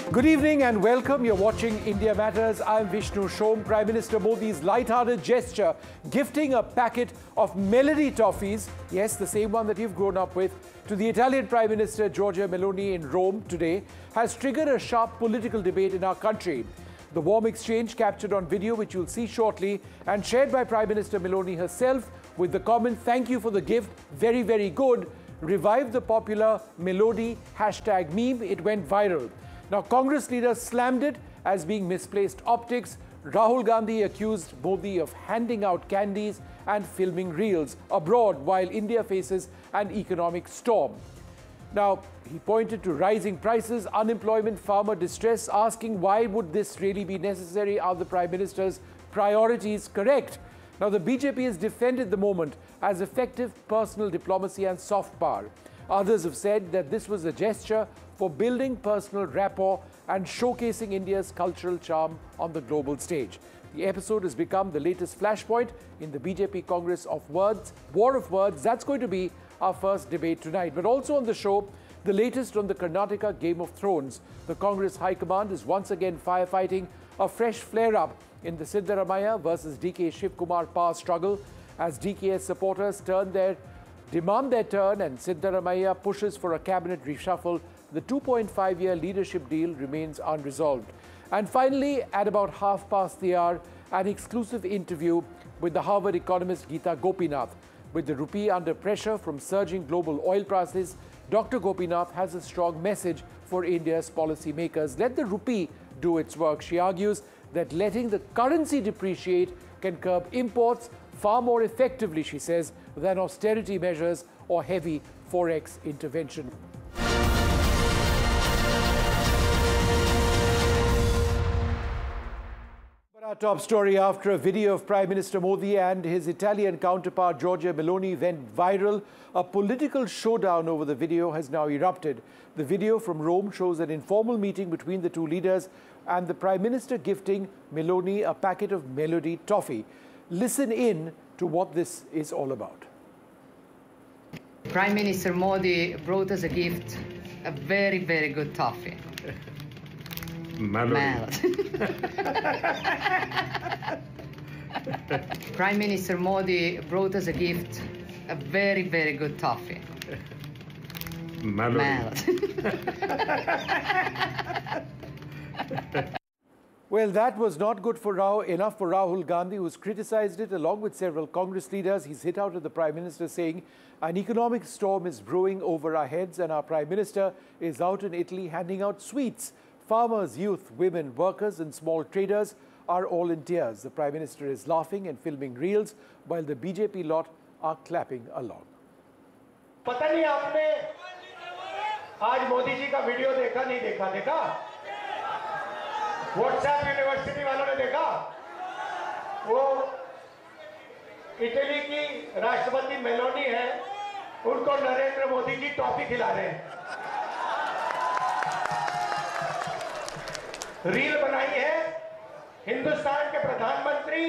Good evening and welcome. You're watching India Matters. I'm Vishnu Shom. Prime Minister Modi's light-hearted gesture, gifting a packet of Melody toffees, yes, the same one that you've grown up with, to the Italian Prime Minister Giorgia Meloni in Rome today, has triggered a sharp political debate in our country. The warm exchange captured on video, which you'll see shortly, and shared by Prime Minister Meloni herself with the comment, "Thank you for the gift, very, very good," revived the popular Melody hashtag meme. It went viral. Now, Congress leaders slammed it as being misplaced optics. Rahul Gandhi accused Modi of handing out candies and filming reels abroad while India faces an economic storm. Now, he pointed to rising prices, unemployment, farmer distress, asking why would this really be necessary? Are the Prime Minister's priorities correct? Now, the BJP has defended the moment as effective personal diplomacy and soft power. Others have said that this was a gesture for building personal rapport and showcasing India's cultural charm on the global stage. The episode has become the latest flashpoint in the BJP Congress of Words, War of Words. That's going to be our first debate tonight. But also on the show, the latest on the Karnataka Game of Thrones. The Congress High Command is once again firefighting a fresh flare-up in the Siddaramaiah versus DK Shivkumar power struggle as DKS supporters demand their turn and Siddaramaiah pushes for a cabinet reshuffle. The 2.5-year leadership deal remains unresolved. And finally, at about half past the hour, an exclusive interview with the Harvard economist Geeta Gopinath. With the rupee under pressure from surging global oil prices, Dr. Gopinath has a strong message for India's policymakers. Let the rupee do its work. She argues that letting the currency depreciate can curb imports far more effectively, she says, than austerity measures or heavy forex intervention. Our top story: after a video of Prime Minister Modi and his Italian counterpart Giorgia Meloni went viral, a political showdown over the video has now erupted. The video from Rome shows an informal meeting between the two leaders and the Prime Minister gifting Meloni a packet of Melody toffee. Listen in to what this is all about. Prime Minister Modi brought us a gift, a very, very good toffee. Melody. Prime Minister Modi brought us a gift, a very, very good toffee. Melody. Well, that was not good for enough for Rahul Gandhi, who's criticized it along with several Congress leaders. He's hit out at the Prime Minister saying an economic storm is brewing over our heads and our Prime Minister is out in Italy handing out sweets. Farmers, youth, women, workers and small traders are all in tears. The Prime Minister is laughing and filming reels while the BJP lot are clapping along. पता नहीं आपने आज मोदी जी का video देखा नहीं देखा WhatsApp university वालों ने देखा वो इटली की राष्ट्रपति मेलोनी है उनको नरेंद्र मोदी जी टॉफी खिला रहे हैं रील बनाई है हिंदुस्तान के प्रधानमंत्री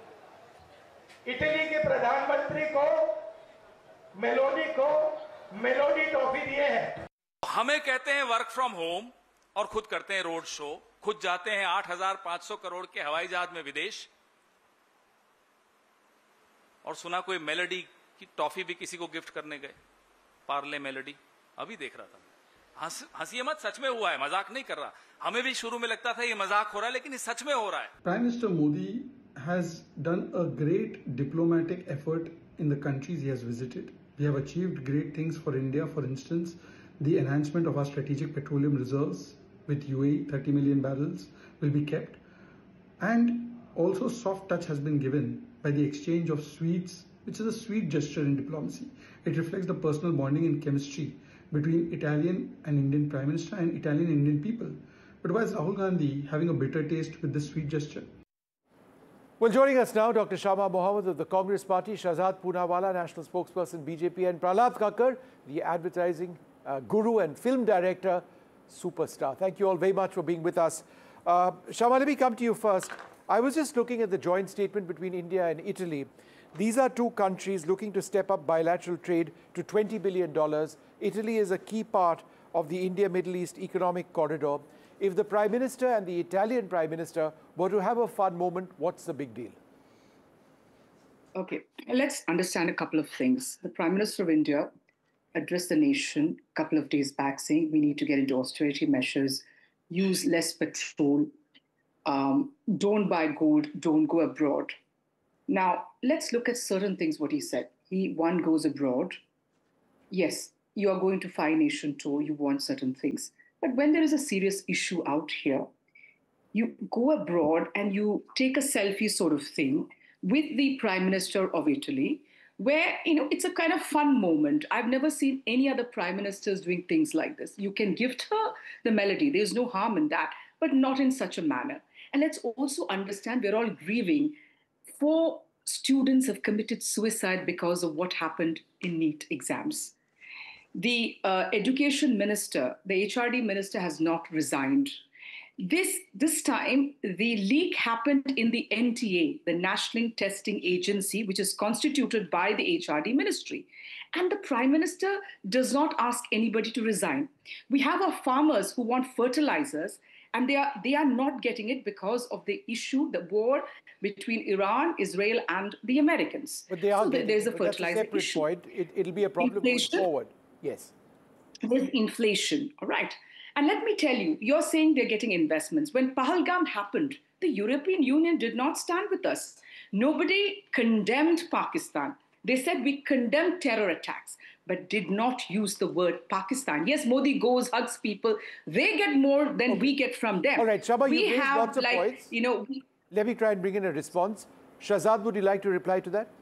इटली के प्रधानमंत्री को मेलोडी टॉफी दिए हैं हमें कहते हैं वर्क फ्रॉम होम और खुद करते हैं रोड शो खुद जाते हैं 8,500 करोड़ के हवाई जहाज में विदेश और सुना कोई मेलोडी की टॉफी भी किसी को गिफ्ट करने गए पार्ले मेलोडी अभी देख रहा था हंसी मत सच में हुआ है मजाक नहीं कर रहा हमें भी शुरू में लगता था ये मजाक हो रहा है लेकिन ये सच में हो रहा है Prime Minister Modi has done a great diplomatic effort in the countries he has visited. We have achieved great things for India. For instance, the enhancement of our strategic petroleum reserves with UAE 30 million barrels will be kept, and also soft touch has been given by the exchange of sweets, which is a sweet gesture in diplomacy. It reflects the personal bonding and chemistry between Italian and Indian Prime Minister and Italian and Indian people. But why is Rahul Gandhi having a bitter taste with this sweet gesture? Well, joining us now, Dr. Shama Mohammed of the Congress Party, Shahzad Poonawala, National Spokesperson, BJP, and Prahlad Kakkar, the advertising guru and film director, superstar. Thank you all very much for being with us. Shama, let me come to you first. I was just looking at the joint statement between India and Italy. These are two countries looking to step up bilateral trade to $20 billion. Italy is a key part of the India-Middle East Economic Corridor. If the Prime Minister and the Italian Prime Minister were to have a fun moment, what's the big deal? Okay, let's understand a couple of things. The Prime Minister of India addressed the nation a couple of days back saying we need to get into austerity measures, use less petrol, don't buy gold, don't go abroad. Now, let's look at certain things what he said. One goes abroad. Yes, you are going to fly nation tour, you want certain things. But when there is a serious issue out here, you go abroad and you take a selfie sort of thing with the Prime Minister of Italy, where, it's a kind of fun moment. I've never seen any other prime ministers doing things like this. You can gift her the melody. There's no harm in that, but not in such a manner. And let's also understand we're all grieving. 4 students have committed suicide because of what happened in NEET exams. The education minister, the HRD minister, has not resigned. This time, the leak happened in the NTA, the National Testing Agency, which is constituted by the HRD ministry. And the Prime Minister does not ask anybody to resign. We have our farmers who want fertilizers, and they are not getting it because of the issue, the war between Iran, Israel, and the Americans. But they are so getting there's it, a but fertilizer that's a separate issue. point. It'll be a problem going forward. Yes. There's inflation, all right. And let me tell you, you're saying they're getting investments. When Pahalgam happened, the European Union did not stand with us. Nobody condemned Pakistan. They said we condemn terror attacks, but did not use the word Pakistan. Yes, Modi goes, hugs people. They get more than we get from them. All right, Shaba, you've raised lots of points. Let me try and bring in a response. Shahzad, would you like to reply to that?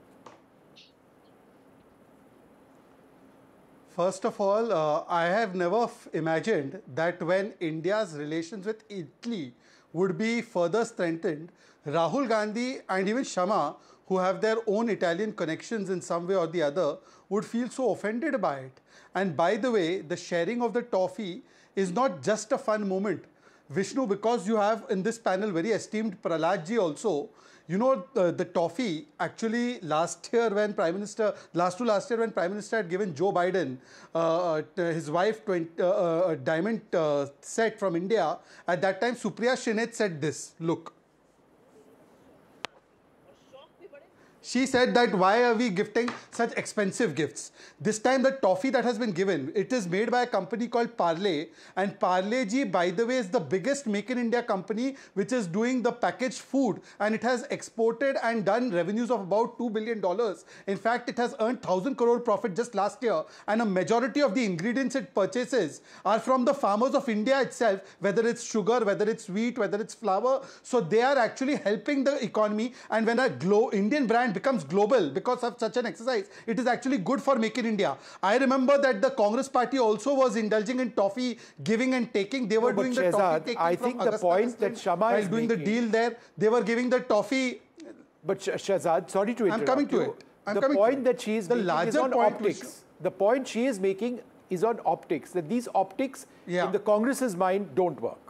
First of all, I have never imagined that when India's relations with Italy would be further strengthened, Rahul Gandhi and even Shama, who have their own Italian connections in some way or the other, would feel so offended by it. And by the way, the sharing of the toffee is not just a fun moment. Vishnu, because you have in this panel very esteemed Prahlad ji also, the toffee actually last year when Prime Minister had given Joe Biden his wife a diamond set from India, at that time Supriya Shrinate said this, look. She said that why are we gifting such expensive gifts? This time the toffee that has been given, it is made by a company called Parle, and Parle ji, by the way, is the biggest Make in India company which is doing the packaged food, and it has exported and done revenues of about $2 billion. In fact, it has earned 1,000 crore profit just last year, and a majority of the ingredients it purchases are from the farmers of India itself, whether it's sugar, whether it's wheat, whether it's flour. So they are actually helping the economy, and when a Indian brand becomes global because of such an exercise, it is actually good for Make in India. I remember that the Congress party also was indulging in toffee giving and taking. They were doing the toffee taking. I think the point that Shama is doing the deal there, they were giving the toffee. But Shahzad, sorry to interrupt. I'm coming to it. The point that she is making is on optics. The point she is making is on optics, that these optics in the Congress's mind don't work.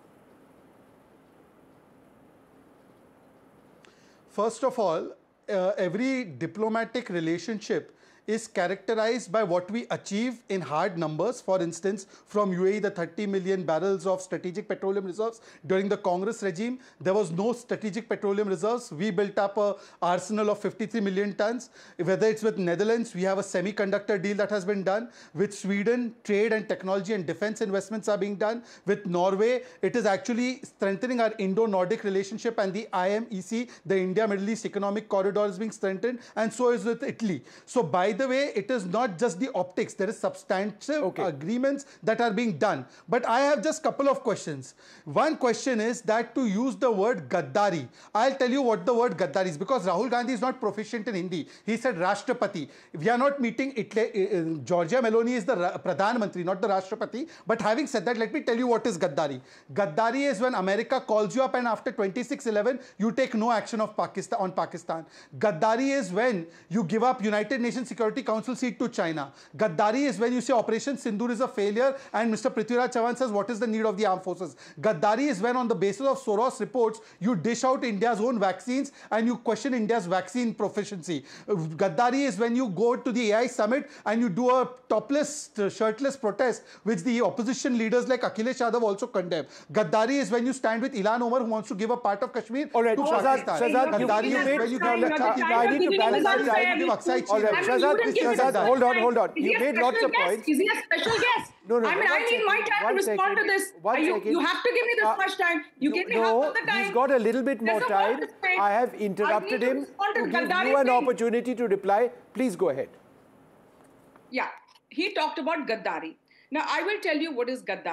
First of all, every diplomatic relationship is characterized by what we achieve in hard numbers. For instance, from UAE, the 30 million barrels of strategic petroleum reserves. During the Congress regime, there was no strategic petroleum reserves. We built up an arsenal of 53 million tons. Whether it's with Netherlands, we have a semiconductor deal that has been done. With Sweden, trade and technology and defense investments are being done. With Norway, it is actually strengthening our Indo-Nordic relationship, and the IMEC, the India-Middle East Economic Corridor, is being strengthened, and so is with Italy. So by the way, it is not just the optics. There is substantive agreements that are being done. But I have just a couple of questions. One question is that to use the word Gaddari, I'll tell you what the word Gaddari is, because Rahul Gandhi is not proficient in Hindi. He said Rashtrapati. We are not meeting Italy. Giorgia Meloni is the Pradhan Mantri, not the Rashtrapati. But having said that, let me tell you what is Gaddari. Gaddari is when America calls you up and after 26/11, you take no action on Pakistan. Gaddari is when you give up United Nations Security Security Council seat to China. Gaddari is when you say Operation Sindoor is a failure and Mr. Prithviraj Chavan says what is the need of the armed forces. Gaddari is when on the basis of Soros reports you dish out India's own vaccines and you question India's vaccine proficiency. Gaddari is when you go to the AI summit and you do a topless, shirtless protest which the opposition leaders like Akhilesh Yadav also condemn. Gaddari is when you stand with Ilan Omar who wants to give a part of Kashmir to Pakistan. Shahzad, you made... I need to balance the time. All right, Shahzad, hold on. You made lots of points. Is he a special guest? No, I mean, I need my time to respond to this. You have to give me this much time. You give me half of the time. He's got a little bit more time. I have interrupted him to give you an opportunity to reply. Please go ahead. Yeah, he talked about Gaddari. Now, I will tell you what is Gaddari.